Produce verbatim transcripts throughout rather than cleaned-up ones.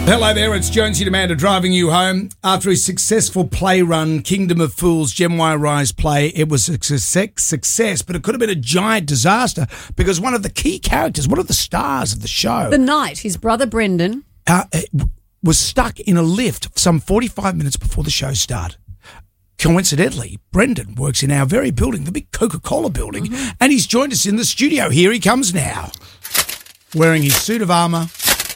Hello there, it's Jonesy Demander driving you home. After his successful play run, Kingdom of Fools, Gem Y Rise play, it was a success, success, but it could have been a giant disaster because one of the key characters, one of the stars of the show, The Knight, his brother Brendan, uh, was stuck in a lift some forty-five minutes before the show started. Coincidentally, Brendan works in our very building, the big Coca-Cola building, mm-hmm. and he's joined us in the studio. Here he comes now, wearing his suit of armour.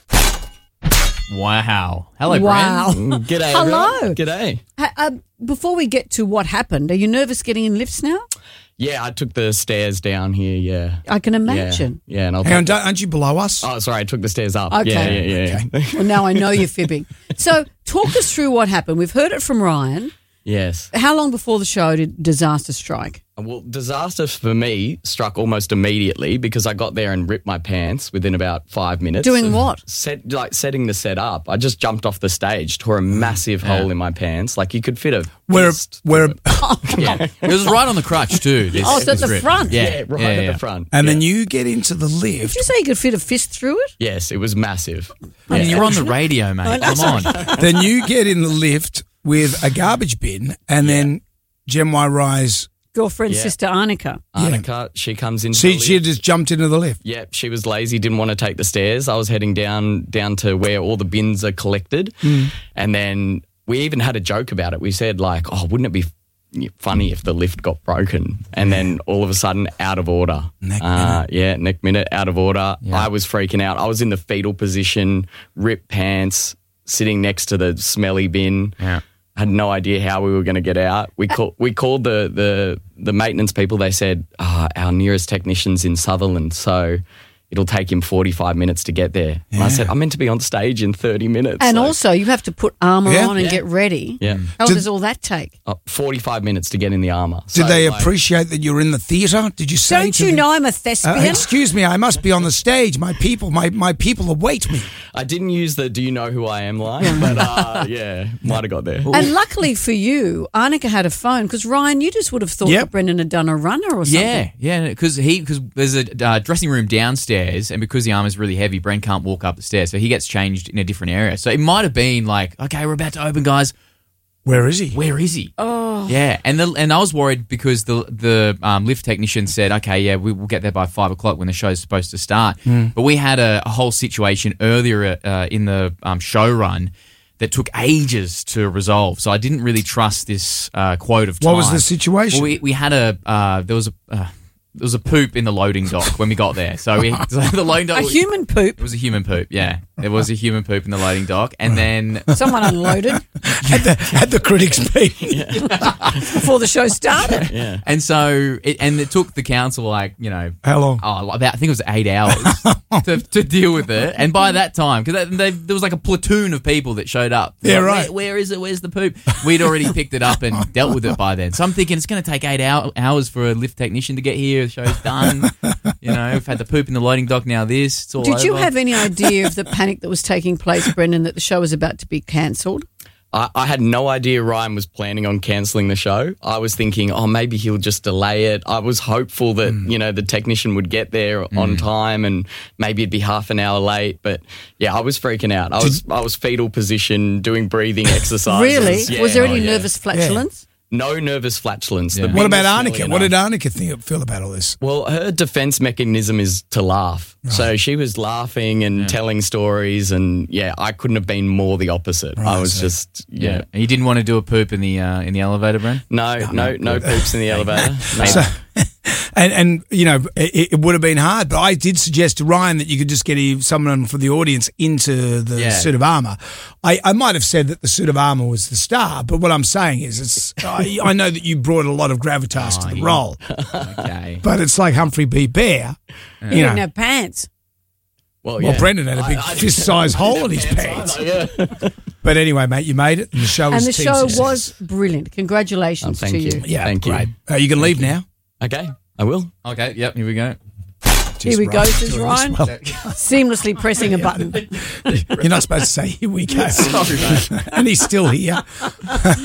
Wow. Hello, wow. Brent. G'day, Hello. everyone. G'day. Ha- uh, before we get to what happened, are you nervous getting in lifts now? Yeah, I took the stairs down here, yeah. I can imagine. Yeah, yeah and I'll Hang on, take- don't- aren't you below us? Oh, sorry, I took the stairs up. Okay. Yeah, yeah, yeah. Okay. Well, now I know you're fibbing. So talk us through what happened. We've heard it from Ryan. Yes. How long before the show did disaster strike? Well, disaster for me struck almost immediately because I got there and ripped my pants within about five minutes. Doing of what? Set, like setting the set up. I just jumped off the stage, tore a massive Yeah. hole in my pants. Like you could fit a Where, fist where, through it. Yeah. It was right on the crutch, too. This, Oh, so at this the rip. front? Yeah, Yeah, right yeah, at yeah. the front. and Yeah. then you get into the lift. Did you say you could fit a fist through it? Yes, it was massive. I mean, Yeah. you're on the radio, mate. Come on. Then you get in the lift with a garbage bin, and then Gem Y Rise. Girlfriend, Yeah. sister Annika. Annika, she comes in. She she just jumped into the lift. Yeah, she was lazy, didn't want to take the stairs. I was heading down down to where all the bins are collected. Mm. And then we even had a joke about it. We said like, oh, wouldn't it be f- funny if the lift got broken? And then all of a sudden, out of order. Neck uh, Yeah, neck minute, out of order. Yeah. I was freaking out. I was in the fetal position, ripped pants, sitting next to the smelly bin. Yeah. Had no idea how we were going to get out. We call, we called the, the the maintenance people. They said, oh, our nearest technician's in Sutherland, so it'll take him forty-five minutes to get there. And I said, I'm meant to be on stage in thirty minutes. And so- also, you have to put armour Yeah. on and Yeah. get ready. Yeah. How long Did- does all that take? uh, forty-five minutes to get in the armour. Did So, they like, appreciate that you're in the theatre? Did you say Don't to you them, know I'm a Uh, thespian? excuse me, I must be on the stage. My people, my, my people await me. I didn't use the do you know who I am line, but uh, yeah, might have got there. And luckily for you, Annika had a phone because Ryan, you just would have thought Yep. that Brendan had done a runner or something. Yeah, yeah, because he because there's a uh, dressing room downstairs, and because the arm is really heavy, Brent can't walk up the stairs, so he gets changed in a different area. So it might have been like, okay, we're about to open, guys. Where is he? Where is he? Oh, Yeah, and the, and I was worried because the the um, lift technician said, okay, yeah, we will get there by five o'clock when the show's supposed to start. But we had a, a whole situation earlier uh, in the um, show run that took ages to resolve. So I didn't really trust this uh, quote of time. What was the situation? Well, we we had a uh, there was a uh, there was a poop in the loading dock when we got there. So we so the loading dock a human poop. It was a human poop. Yeah, there was a human poop in the loading dock, and then Someone unloaded At the, at the critics' meeting. before the show started. Yeah. and so it, and it took the council like you know How long? oh about I think it was eight hours to, to deal with it, and by that time because they, there was like a platoon of people that showed up. Yeah, Like, right. Where, where is it? Where's the poop? We'd already picked it up and dealt with it by then. So I'm thinking it's going to take eight hour, hours for a lift technician to get here. The show's done. You know, we've had the poop in the loading dock. Now this. It's all Did you over. have any idea of the panic that was taking place, Brendan, that the show was about to be cancelled? I, I had no idea Ryan was planning on cancelling the show. I was thinking, oh, maybe he'll just delay it. I was hopeful that, you know, the technician would get there on time and maybe it'd be half an hour late. But yeah, I was freaking out. I was I was fetal position, doing breathing exercises. Really? Yeah. Was there Oh, any yeah. nervous flatulence? No nervous flatulence. The Yeah. bin What about was smelly Annika? What did enough. Annika think, feel about all this? Well, her defense mechanism is to laugh. So she was laughing and telling stories, and yeah, I couldn't have been more the opposite. Right, I was so- just yeah. Yeah. And you didn't want to do a poop in the uh, in the elevator, Brent? No, no, no poops in the elevator. No. So, and, and, you know, it, it would have been hard, but I did suggest to Ryan that you could just get he- someone from the audience into the Yeah. suit of armour. I, I might have said that the suit of armour was the star, but what I'm saying is it's, I, I know that you brought a lot of gravitas Oh, to the yeah. role, Okay. but it's like Humphrey B. Bear. He You didn't know, have pants. Well, well, yeah. Brendan had a big I- I fist-sized didn't hole in his have pants. either, But anyway, mate, you made it, and the show was And the team show success. was brilliant. Congratulations Oh, thank to you. you. Yeah, Thank you. great. Uh, you can leave now. yeah. Okay, I will. Okay. Yep. Here we go. Here we go, says Doing Ryan. this well. Seamlessly pressing a button. You're not supposed to say, here we go. Sorry, mate. And he's still here.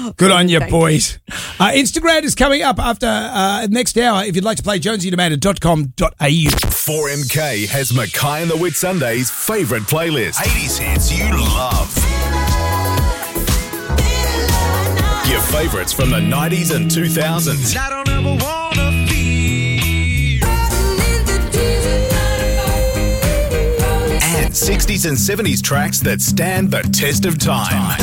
Good on you, Thank boys. Uh, Instagram is coming up after uh, next hour. If you'd like to play, jonesy demand dot com dot a u. four M K has Mackay and the Whitsundays' favourite playlist. eighties hits you love. Your favourites from the nineties and two thousands. I don't ever wanna feel. And sixties and seventies tracks that stand the test of time.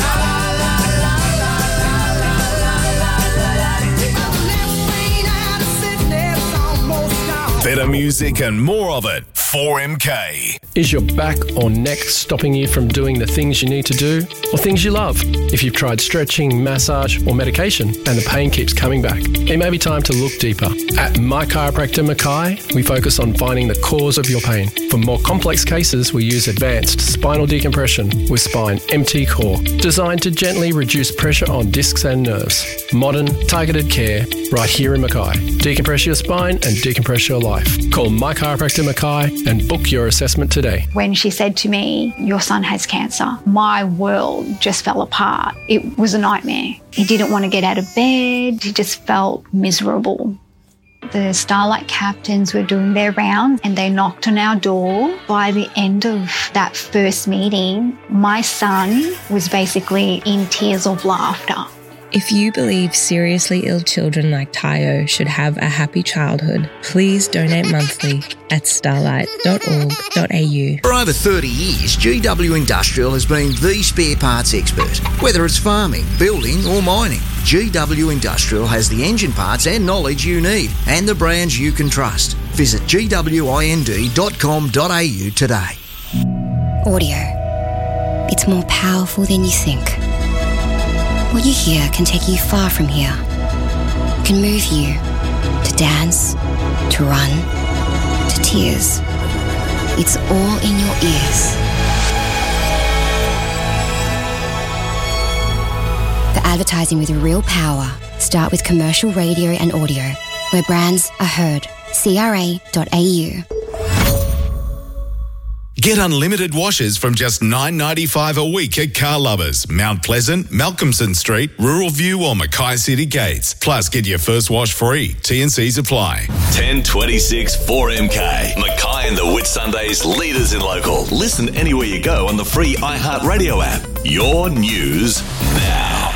Better music and more of it. four M K. Is your back or neck stopping you from doing the things you need to do or things you love? If you've tried stretching, massage or medication and the pain keeps coming back, it may be time to look deeper. At My Chiropractor Mackay, we focus on finding the cause of your pain. For more complex cases, we use advanced spinal decompression with Spine M T Core, designed to gently reduce pressure on discs and nerves. Modern, targeted care right here in Mackay. Decompress your spine and decompress your life. Call My Chiropractor Mackay and book your assessment today. When she said to me, your son has cancer, my world just fell apart. It was a nightmare. He didn't want to get out of bed. He just felt miserable. The Starlight captains were doing their rounds and they knocked on our door. By the end of that first meeting, my son was basically in tears of laughter. If you believe seriously ill children like Tayo should have a happy childhood, please donate monthly at starlight dot org dot a u. For over thirty years, G W Industrial has been the spare parts expert. Whether it's farming, building or mining, G W Industrial has the engine parts and knowledge you need and the brands you can trust. Visit g w i n d dot com dot a u today. Audio. It's more powerful than you think. What you hear can take you far from here. It can move you to dance, to run, to tears. It's all in your ears. For advertising with real power, start with commercial radio and audio, where brands are heard. c r a dot a u. Get unlimited washes from just nine dollars ninety-five a week at Car Lovers, Mount Pleasant, Malcolmson Street, Rural View or Mackay City Gates. Plus, get your first wash free. T and C's apply. ten twenty-six four M K. Mackay and the Whitsundays, leaders in local. Listen anywhere you go on the free iHeartRadio app. Your news now.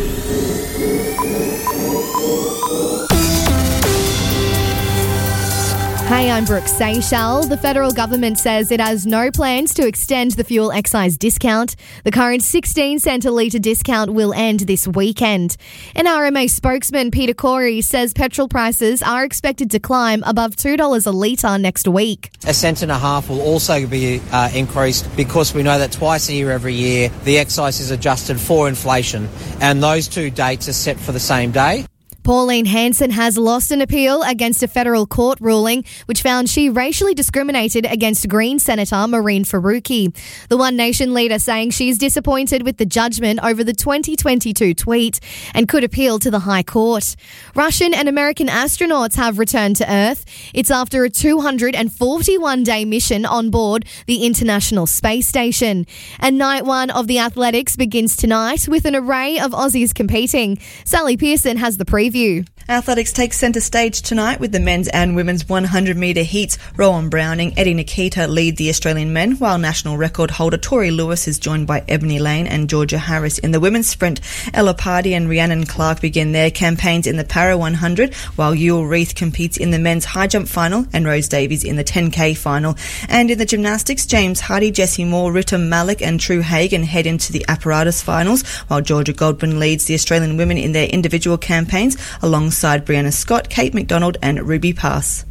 Hey, I'm Brooke Seychelles. The federal government says it has no plans to extend the fuel excise discount. The current sixteen cent a litre discount will end this weekend. An R M A spokesman, Peter Corey, says petrol prices are expected to climb above two dollars a litre next week. A cent and a half will also be uh, increased because we know that twice a year every year the excise is adjusted for inflation, and those two dates are set for the same day. Pauline Hanson has lost an appeal against a federal court ruling which found she racially discriminated against Green Senator Maureen Faruqi. The One Nation leader saying she's disappointed with the judgment over the twenty twenty-two tweet and could appeal to the High Court. Russian and American astronauts have returned to Earth. It's after a two hundred forty-one day mission on board the International Space Station. And night one of the athletics begins tonight with an array of Aussies competing. Sally Pearson has the preview. Athletics takes centre stage tonight with the men's and women's one hundred metre heats. Rowan Browning, Eddie Nikita lead the Australian men, while national record holder Tori Lewis is joined by Ebony Lane and Georgia Harris in the women's sprint. Ella Pardee and Rhiannon Clark begin their campaigns in the Para one hundred, while Yule Reith competes in the men's high jump final and Rose Davies in the ten K final. And in the gymnastics, James Hardy, Jessie Moore, Rita Malik and True Hagan head into the apparatus finals, while Georgia Godwin leads the Australian women in their individual campaigns, alongside Brianna Scott, Kate McDonald and Ruby Pass.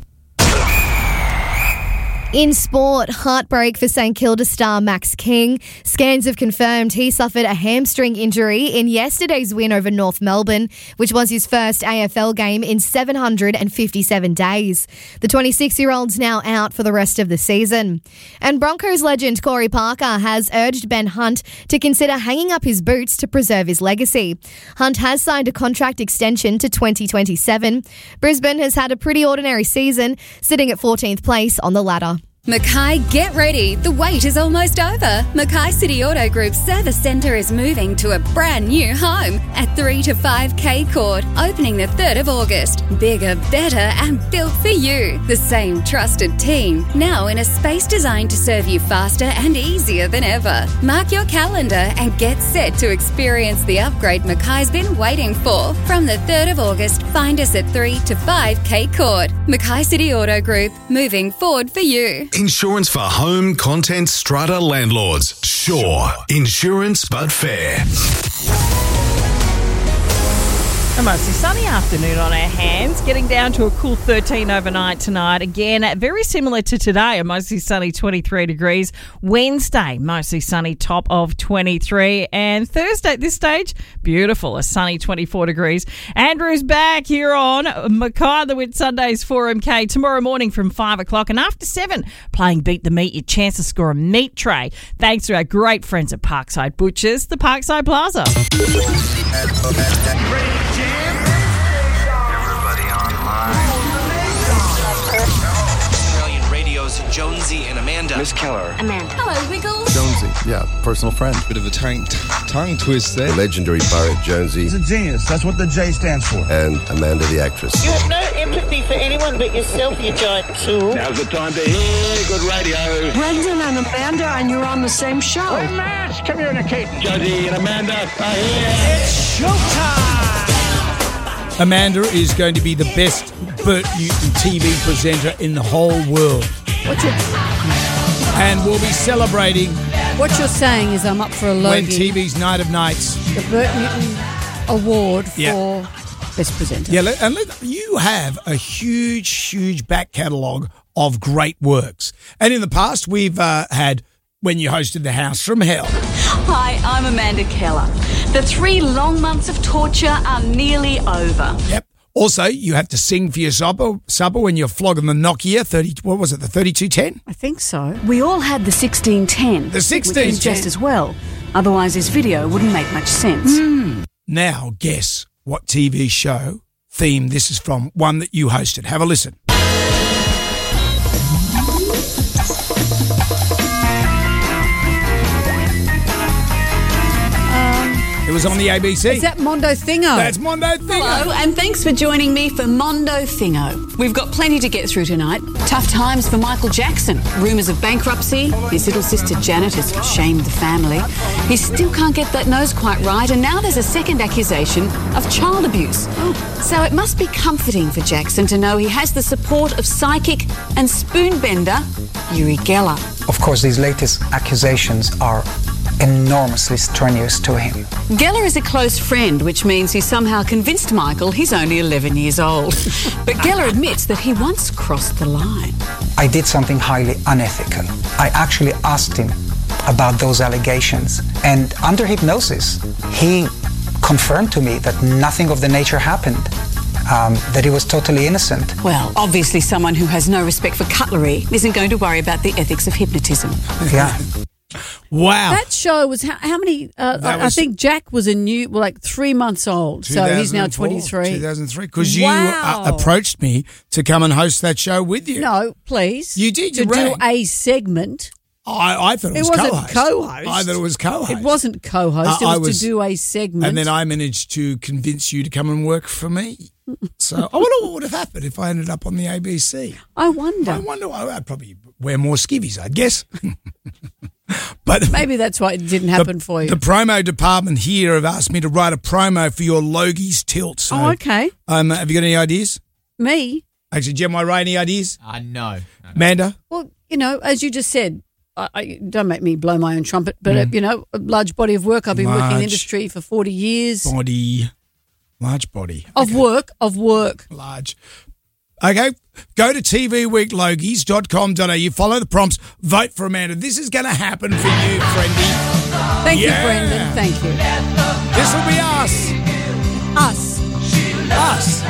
In sport, heartbreak for St Kilda star Max King. Scans have confirmed he suffered a hamstring injury in yesterday's win over North Melbourne, which was his first A F L game in seven hundred fifty-seven days. The twenty-six-year-old's now out for the rest of the season. And Broncos legend Corey Parker has urged Ben Hunt to consider hanging up his boots to preserve his legacy. Hunt has signed a contract extension to twenty twenty-seven. Brisbane has had a pretty ordinary season, sitting at fourteenth place on the ladder. Mackay, get ready. The wait is almost over. Mackay City Auto Group Service Centre is moving to a brand new home at three to five K Court, opening the third of August. Bigger, better and built for you. The same trusted team, now in a space designed to serve you faster and easier than ever. Mark your calendar and get set to experience the upgrade Mackay's been waiting for. From the third of August, find us at three to five K Court. Mackay City Auto Group, moving forward for you. Insurance for home, content, strata landlords. Sure. Insurance but fair. A mostly sunny afternoon on our hands, getting down to a cool thirteen overnight tonight. Again, very similar to today, a mostly sunny twenty-three degrees. Wednesday, mostly sunny, top of twenty-three. And Thursday at this stage, beautiful, a sunny twenty-four degrees. Andrew's back here on Mackay and the Whitsundays four M K tomorrow morning from five o'clock. And after seven, playing Beat the Meat, your chance to score a meat tray. Thanks to our great friends at Parkside Butchers, the Parkside Plaza. Australian Radio's Jonesy and Amanda. Miss Keller. Amanda. Hello, Wiggles. Jonesy, yeah, personal friend. Bit of a tongue, tongue twist there. The legendary pirate Jonesy. He's a genius. That's what the J stands for. And Amanda, the actress. You have no empathy for anyone but yourself, you giant tool. Now's the time to hear good radio. Brendan and Amanda, and you're on the same show. We're matched. Communicating. Jonesy and Amanda are here. It's showtime. Amanda is going to be the best Bert Newton T V presenter in the whole world. What you And we'll be celebrating what you're saying is I'm up for a when Logie, T V's Night of Nights. the Bert Newton Award for Yeah. best presenter. Yeah, and look, you have a huge, huge back catalogue of great works. And in the past, we've uh, had When You Hosted the House from Hell. Hi, I'm Amanda Keller. The three long months of torture are nearly over. Yep. Also, you have to sing for your supper, supper when you're flogging the Nokia thirty. What was it? The thirty-two ten. I think so. We all had the sixteen ten. The sixteen ten. Which is just as well. Otherwise, this video wouldn't make much sense. Mm. Now, guess what T V show theme this is from? One that you hosted. Have a listen. It was on the A B C. Is that Mondo Thingo? That's Mondo Thingo. Hello, and thanks for joining me for Mondo Thingo. We've got plenty to get through tonight. Tough times for Michael Jackson. Rumours of bankruptcy. His little sister Janet has shamed the family. He still can't get that nose quite right, and now there's a second accusation of child abuse. So it must be comforting for Jackson to know he has the support of psychic and spoonbender Uri Geller. Of course, these latest accusations are enormously strenuous to him. Geller is a close friend, which means he somehow convinced Michael he's only eleven years old. But Geller admits that he once crossed the line. I did something highly unethical. I actually asked him about those allegations, and under hypnosis, he confirmed to me that nothing of the nature happened, um, that he was totally innocent. Well, obviously someone who has no respect for cutlery isn't going to worry about the ethics of hypnotism. Yeah. Wow. That show was how, how many? Uh, I, I think Jack was a new, well, like three months old, so he's now twenty-three. two thousand three, because you Wow. uh, approached me to come and host that show with you. No, please. You did. To You do rang. a segment. I, I thought it, It was wasn't co-host. co-host. I thought it was co-host. It wasn't co-host. Uh, it was, I was- to do a segment. And then I managed to convince you to come and work for me. So I wonder what would have happened if I ended up on the A B C. I wonder. I wonder. I'd probably wear more skivvies, I'd guess. But maybe that's why it didn't happen the, for you. The promo department here have asked me to write a promo for your Logie's tilt. So, oh, okay. Um, have you got any ideas? Me? Actually, Jem, I write any ideas? Uh, no. Amanda? Well, you know, as you just said, I, I, don't make me blow my own trumpet, but, uh, Mm. you know, a large body of work. I've been working in the Large industry for forty years. Body. Large body. Of work, of work. Large. Okay, go to t v week logies dot com dot a u, follow the prompts, vote for Amanda. This is going to happen for you, friendy. Thank Yeah. you, Brendan. Thank you. This will be us. Us. Us.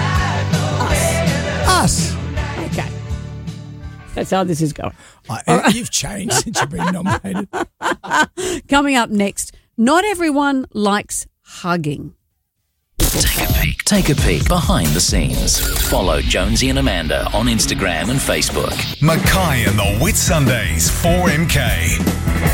Us. Okay. That's how this is going. Uh, You've changed since you've been nominated. Coming up next, not everyone likes hugging. Take a peek. Take a peek behind the scenes. Follow Jonesy and Amanda on Instagram and Facebook. Mackay and the Whitsundays, four M K.